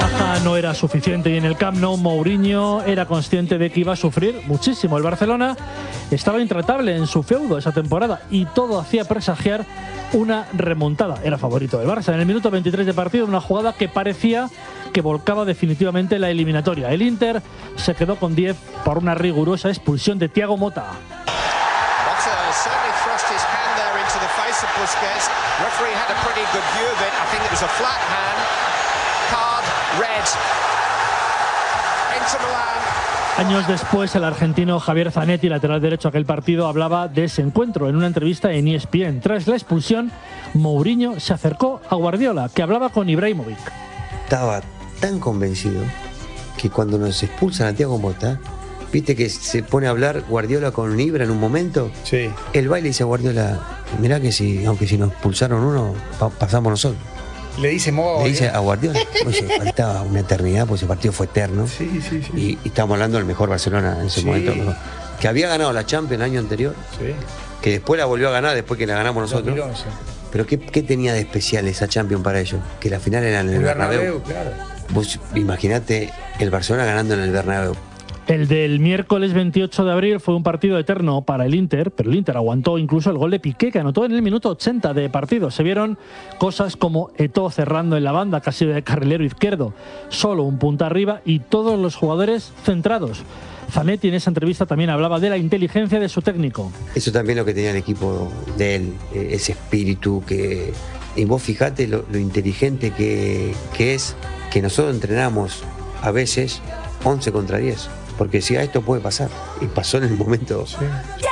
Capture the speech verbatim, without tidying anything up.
ventaja no era suficiente y en el Camp Nou Mourinho era consciente de que iba a sufrir muchísimo. El Barcelona estaba intratable en su feudo esa temporada y todo hacía presagiar una remontada. Era favorito del Barça en el minuto veintitrés de partido, una jugada que parecía que volcaba definitivamente la eliminatoria. El Inter se quedó con diez por una rigurosa expulsión de Thiago Motta. Años después, el argentino Javier Zanetti, lateral derecho aquel partido, hablaba de ese encuentro en una entrevista en E S P N. Tras la expulsión, Mourinho se acercó a Guardiola, que hablaba con Ibrahimovic. Estaba tan convencido que cuando nos expulsan a Thiago Motta, viste que se pone a hablar Guardiola con Ibra en un momento. Sí. El baile dice a Guardiola, mirá que si, aunque si nos expulsaron uno, pa pasamos nosotros. Le dice Mo, Le dice a Guardiola, pues faltaba una eternidad, porque ese partido fue eterno. Sí, sí, sí. Y, y estamos hablando del mejor Barcelona en ese Sí. momento, ¿no? Que había ganado la Champions el año anterior, Sí. que después la volvió a ganar después que la ganamos nosotros. dos mil once. Pero ¿qué, qué tenía de especial esa Champions para ellos? Que la final era en el, El Bernabéu. Bernabéu, claro. Vos imaginate el Barcelona ganando en el Bernabéu. El del miércoles veintiocho de abril fue un partido eterno para el Inter, pero el Inter aguantó incluso el gol de Piqué, que anotó en el minuto ochenta de partido. Se vieron cosas como Eto'o cerrando en la banda, casi de carrilero izquierdo, solo un punta arriba y todos los jugadores centrados. Zanetti en esa entrevista también hablaba de la inteligencia de su técnico. Eso también es lo que tenía el equipo de él, ese espíritu que... Y vos fijate lo, lo inteligente que, que es, que nosotros entrenamos a veces once contra diez. Porque si a esto puede pasar, y pasó en el momento... Sí.